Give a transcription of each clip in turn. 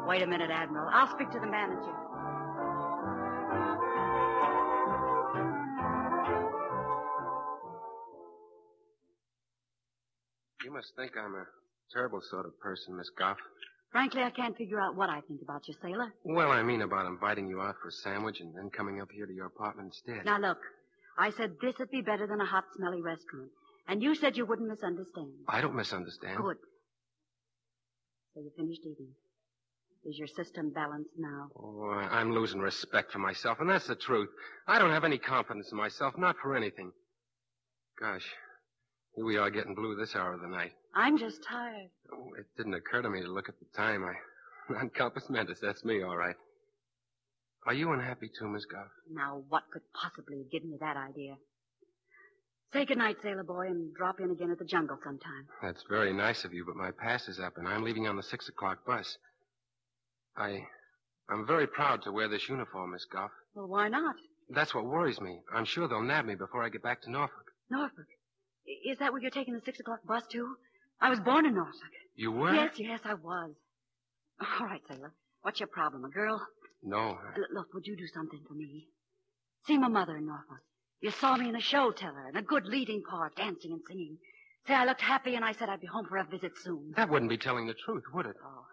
Wait a minute, Admiral. I'll speak to the manager. You must think I'm a terrible sort of person, Miss Goff. Frankly, I can't figure out what I think about you, sailor. Well, I mean about inviting you out for a sandwich and then coming up here to your apartment instead. Now, look. I said this would be better than a hot, smelly restaurant. And you said you wouldn't misunderstand. I don't misunderstand. Good. So you finished eating. Is your system balanced now? Oh, I'm losing respect for myself, and that's the truth. I don't have any confidence in myself, not for anything. Gosh, here we are getting blue this hour of the night. I'm just tired. Oh, it didn't occur to me to look at the time. Non-compass mentis, that's me, all right. Are you unhappy too, Miss Goff? Now, what could possibly have given you that idea? Say goodnight, sailor boy, and drop in again at the jungle sometime. That's very nice of you, but my pass is up, and I'm leaving on the 6 o'clock bus. I'm very proud to wear this uniform, Miss Goff. Well, why not? That's what worries me. I'm sure they'll nab me before I get back to Norfolk. Norfolk? Is that where you're taking the 6 o'clock bus to? I was born in Norfolk. You were? Yes, I was. All right, sailor. What's your problem, a girl? No. Look, would you do something for me? See my mother in Norfolk. You saw me in a show, tell her, in a good leading part, dancing and singing. Say I looked happy and I said I'd be home for a visit soon. That wouldn't be telling the truth, would it? Oh,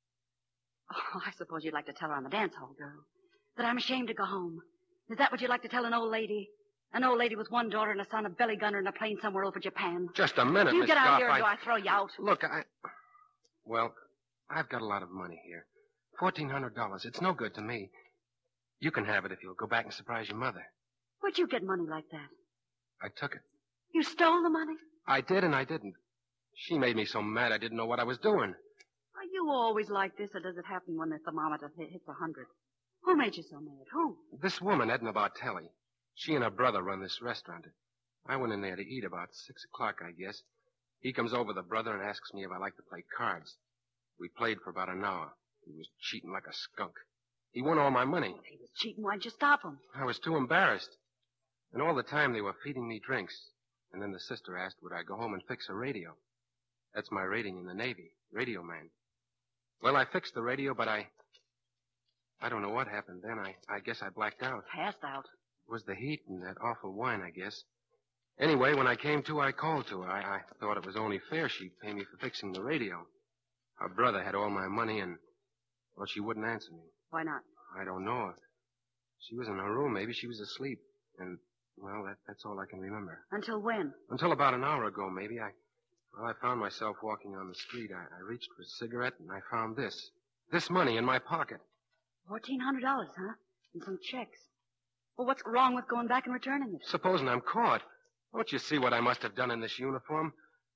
I suppose you'd like to tell her I'm a dance hall girl. That I'm ashamed to go home. Is that what you'd like to tell an old lady? An old lady with one daughter and a son, a belly gunner in a plane somewhere over Japan. Just a minute, You Miss get out Goff, here or do I throw you out? Look, Well, I've got a lot of money here. $1,400. It's no good to me. You can have it if you'll go back and surprise your mother. Where'd you get money like that? I took it. You stole the money? I did and I didn't. She made me so mad I didn't know what I was doing. Are you always like this, or does it happen when the thermometer hits 100? Who made you so mad? Who? This woman, Edna Bartelli. She and her brother run this restaurant. I went in there to eat about 6 o'clock, I guess. He comes over, the brother, and asks me if I like to play cards. We played for about an hour. He was cheating like a skunk. He won all my money. If he was cheating, why'd you stop him? I was too embarrassed. And all the time they were feeding me drinks. And then the sister asked would I go home and fix a radio. That's my rating in the Navy, radio man. Well, I fixed the radio, but I don't know what happened then. I guess I blacked out. Passed out. It was the heat and that awful wine, I guess. Anyway, when I came to, I called to her. I thought it was only fair she'd pay me for fixing the radio. Her brother had all my money and, well, she wouldn't answer me. Why not? I don't know. She was in her room. Maybe she was asleep. And, well, that's all I can remember. Until when? Until about an hour ago, maybe. I found myself walking on the street. I reached for a cigarette, and I found this. This money in my pocket. $1,400, huh? And some checks. Well, what's wrong with going back and returning it? Supposing I'm caught. Don't you see what I must have done in this uniform?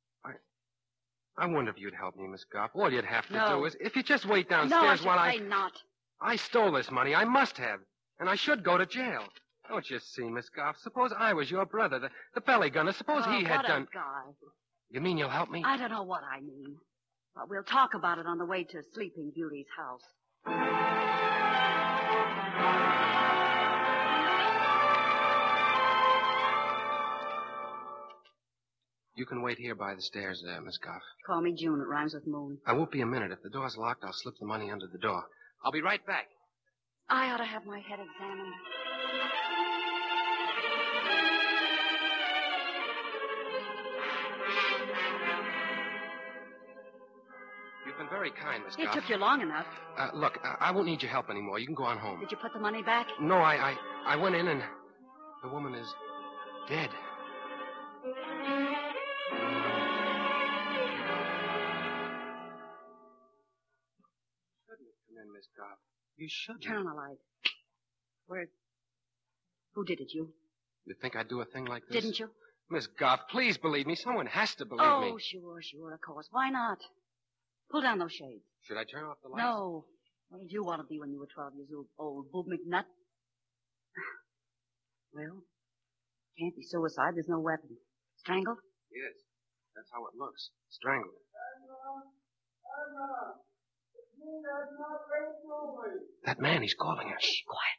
I wonder if you'd help me, Miss Goff. All you'd have to do is, if you just wait downstairs while I not. I stole this money. I must have. And I should go to jail. Don't you see, Miss Goff? Suppose I was your brother, the belly gunner. Suppose he had done... What a guy. You mean you'll help me? I don't know what I mean. But we'll talk about it on the way to Sleeping Beauty's house. You can wait here by the stairs there, Miss Goff. Call me June. It rhymes with moon. I won't be a minute. If the door's locked, I'll slip the money under the door. I'll be right back. I ought to have my head examined. You've been very kind, Miss It Goff. took you long enough. Look, I won't need your help anymore. You can go on home. Did you put the money back? No, I went in and the woman is dead. Miss Goff. You shouldn't. Turn on the light. Who did it, you? You think I'd do a thing like this? Didn't you? Miss Goff, please believe me. Someone has to believe me. Oh, sure, of course. Why not? Pull down those shades. Should I turn off the lights? No. What did you want to be when you were 12 years old, Boob McNutt? Well, can't be suicide. There's no weapon. Strangled? Yes. That's how it looks. Strangled. That man, he's calling us. Shh, quiet.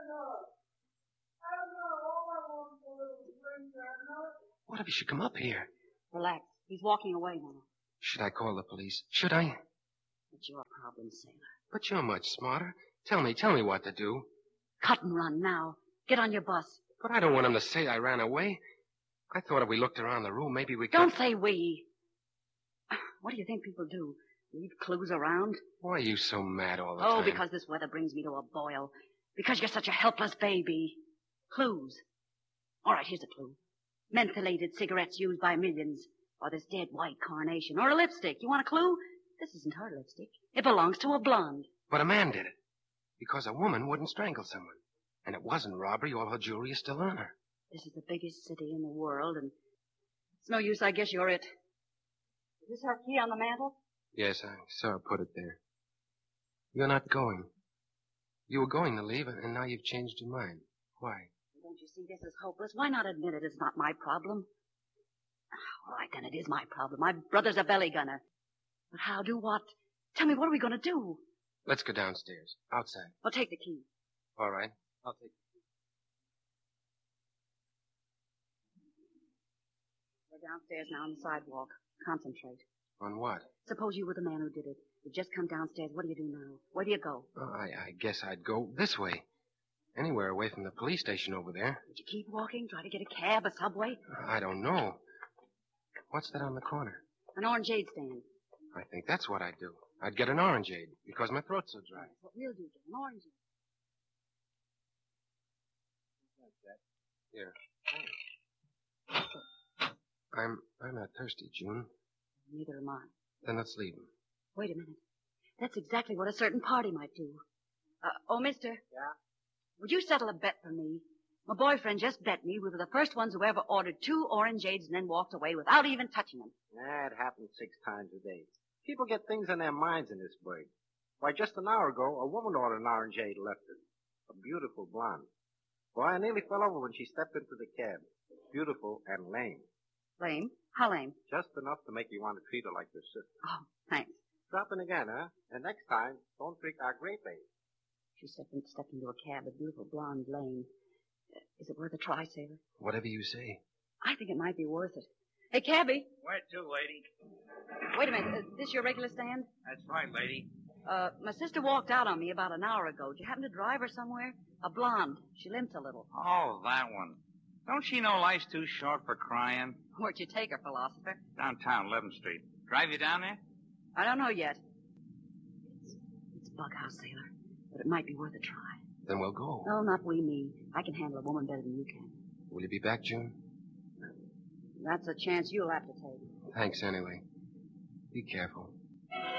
What if he should come up here? Relax. He's walking away now. Should I call the police? Should I? It's your problem, sailor. But you're much smarter. Tell me what to do. Cut and run now. Get on your bus. But I don't want him to say I ran away. I thought if we looked around the room, maybe we could... Don't say we. What do you think people do? Leave clues around? Why are you so mad all the time? Oh, because this weather brings me to a boil. Because you're such a helpless baby. Clues. All right, here's a clue. Mentholated cigarettes used by millions. Or this dead white carnation. Or a lipstick. You want a clue? This isn't her lipstick. It belongs to a blonde. But a man did it. Because a woman wouldn't strangle someone. And it wasn't robbery. All her jewelry is still on her. This is the biggest city in the world, and it's no use. I guess you're it. Is this her key on the mantel? Yes, I saw her put it there. You're not going. You were going to leave, and now you've changed your mind. Why? Don't you see this is hopeless? Why not admit it is not my problem? All right, then it is my problem. My brother's a belly gunner. But how, do what? Tell me, what are we going to do? Let's go downstairs. Outside. Well, take the key. All right. I'll take it. We're downstairs now on the sidewalk. Concentrate. On what? Suppose you were the man who did it. You've just come downstairs. What do you do now? Where do you go? I guess I'd go this way. Anywhere away from the police station over there. Would you keep walking? Try to get a cab, a subway? I don't know. What's that on the corner? An orangeade stand. I think that's what I'd do. I'd get an orangeade because my throat's so dry. That's what we'll do. Get an orangeade. Here. I'm not thirsty, June. Neither am I. Then let's leave him. Wait a minute. That's exactly what a certain party might do. Mister. Yeah? Would you settle a bet for me? My boyfriend just bet me we were the first ones who ever ordered 2 orangeades and then walked away without even touching them. It happens 6 times a day. People get things in their minds in this burg. Why, just an hour ago, a woman ordered an orangeade left it. A beautiful blonde. Why, I nearly fell over when she stepped into the cab. Beautiful and lame. Lame? How lame? Just enough to make you want to treat her like your sister. Oh, thanks. Drop in again, huh? And next time, don't drink our grape aid. She stepped into a cab, a beautiful blonde lame. Is it worth a try, sailor? Whatever you say. I think it might be worth it. Hey, cabby. Where to, lady? Wait a minute. Is this your regular stand? That's right, lady. My sister walked out on me about an hour ago. Did you happen to drive her somewhere? A blonde. She limps a little. Oh, that one. Don't she know life's too short for crying? Where'd you take her, philosopher? Downtown, 11th Street. Drive you down there? I don't know yet. It's Bughouse, sailor. But it might be worth a try. Then we'll go. No, not me. I can handle a woman better than you can. Will you be back, June? That's a chance you'll have to take. Thanks anyway. Be careful.